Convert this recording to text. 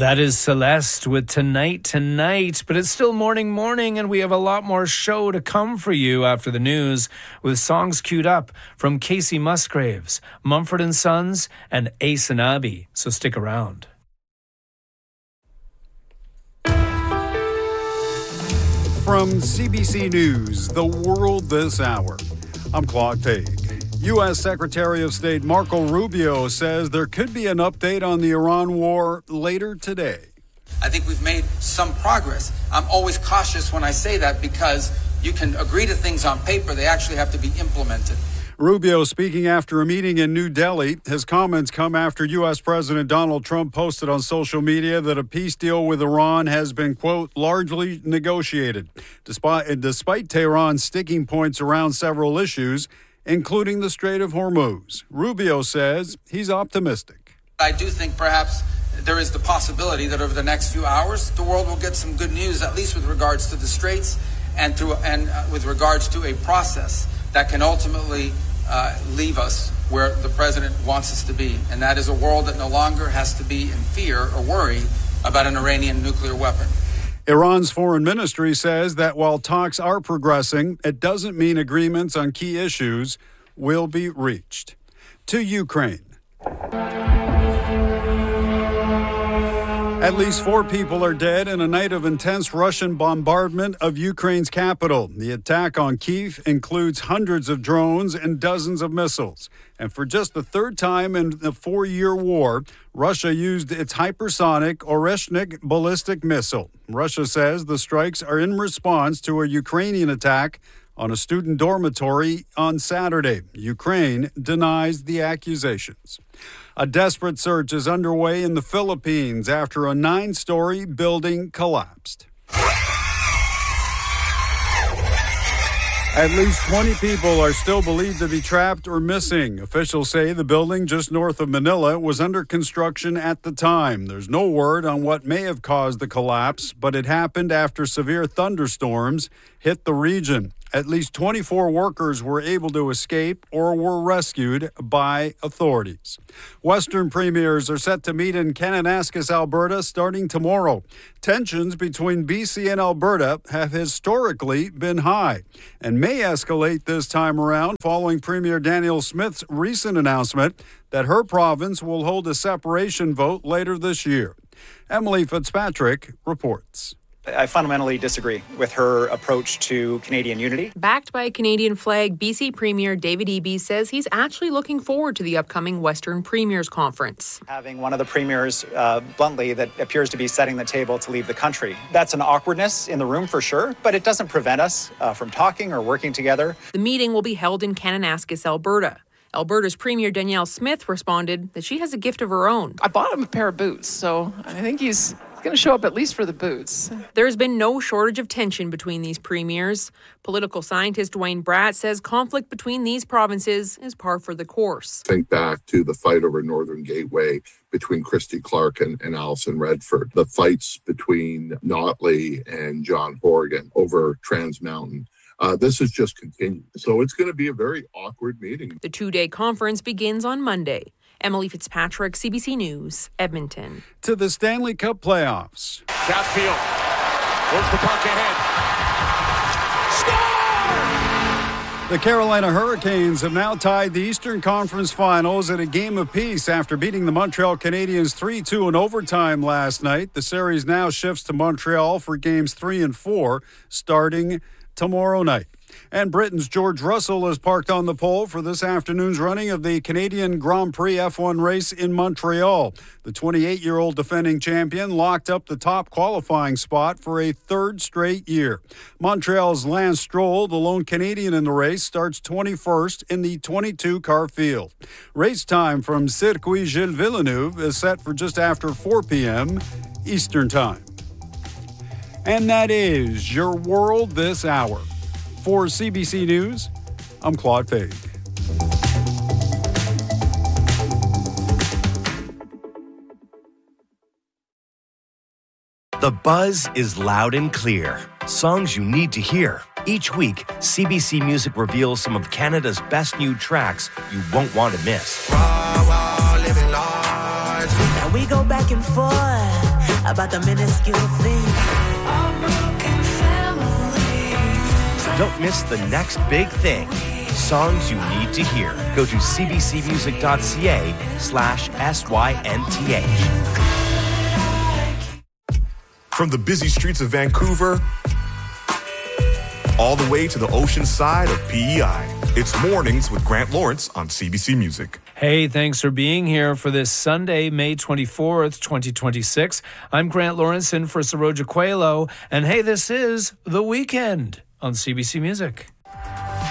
That is Celeste with Tonight, but it's still morning, and we have a lot more show to come for you after the news with songs queued up from Casey Musgraves, Mumford & Sons, and Ace and Abby, so stick around. From CBC News, The World This Hour, I'm Claude Paig. U.S. Secretary of State Marco Rubio says there could be an update on the Iran war later today. I think we've made some progress. I'm always cautious when I say that because you can agree to things on paper. They actually have to be implemented. Rubio speaking after a meeting in New Delhi. His comments come after U.S. President Donald Trump posted on social media that a peace deal with Iran has been, quote, largely negotiated. Despite Tehran's sticking points around several issues, including the Strait of Hormuz. Rubio says he's optimistic. I do think perhaps there is the possibility that over the next few hours, the world will get some good news, at least with regards to the straits and with regards to a process that can ultimately leave us where the president wants us to be. And that is a world that no longer has to be in fear or worry about an Iranian nuclear weapon. Iran's foreign ministry says that while talks are progressing, it doesn't mean agreements on key issues will be reached. To Ukraine. At least 4 people are dead in a night of intense Russian bombardment of Ukraine's capital. The attack on Kyiv includes hundreds of drones and dozens of missiles. And for just the third time in the 4-year war, Russia used its hypersonic Oreshnik ballistic missile. Russia says the strikes are in response to a Ukrainian attack on a student dormitory on Saturday. Ukraine denies the accusations. A desperate search is underway in the Philippines after a 9-story building collapsed. At least 20 people are still believed to be trapped or missing. Officials say the building just north of Manila was under construction at the time. There's no word on what may have caused the collapse, but it happened after severe thunderstorms hit the region. At least 24 workers were able to escape or were rescued by authorities. Western premiers are set to meet in Kananaskis, Alberta, starting tomorrow. Tensions between BC and Alberta have historically been high and may escalate this time around following Premier Danielle Smith's recent announcement that her province will hold a separation vote later this year. Emily Fitzpatrick reports. I fundamentally disagree with her approach to Canadian unity. Backed by a Canadian flag, BC Premier David Eby says he's actually looking forward to the upcoming Western Premiers Conference. Having one of the premiers, bluntly, that appears to be setting the table to leave the country. That's an awkwardness in the room for sure, but it doesn't prevent us from talking or working together. The meeting will be held in Kananaskis, Alberta. Alberta's Premier Danielle Smith responded that she has a gift of her own. I bought him a pair of boots, so I think he's going to show up at least for the boots. There's been no shortage of tension between these premiers. Political scientist Dwayne Bratt says conflict between these provinces is par for the course. Think back to the fight over Northern Gateway between Christy Clark and Alison Redford, the fights between Notley and John Horgan over Trans Mountain. This has just continued. So it's going to be a very awkward meeting. The 2-day conference begins on Monday. Emily Fitzpatrick, CBC News, Edmonton. To the Stanley Cup playoffs. Southfield. Towards the puck ahead. The Carolina Hurricanes have now tied the Eastern Conference Finals at a game apiece after beating the Montreal Canadiens 3-2 in overtime last night. The series now shifts to Montreal for games 3 and 4 starting tomorrow night. And Britain's George Russell is parked on the pole for this afternoon's running of the Canadian Grand Prix F1 race in Montreal. The 28-year-old defending champion locked up the top qualifying spot for a third straight year. Montreal's Lance Stroll, the lone Canadian in the race, starts 21st in the 22-car field. Race time from Circuit Gilles Villeneuve is set for just after 4 p.m. Eastern Time. And that is your world this hour. For CBC News, I'm Claude Paig. The buzz is loud and clear. Songs you need to hear. Each week, CBC Music reveals some of Canada's best new tracks you won't want to miss. Now we go back and forth about the minuscule things. Don't miss the next big thing. Songs you need to hear. Go to cbcmusic.ca/synth. From the busy streets of Vancouver, all the way to the ocean side of PEI. It's Mornings with Grant Lawrence on CBC Music. Hey, thanks for being here for this Sunday, May 24th, 2026. I'm Grant Lawrence in for Saroja Coelho. And hey, this is The Weekend on CBC Music.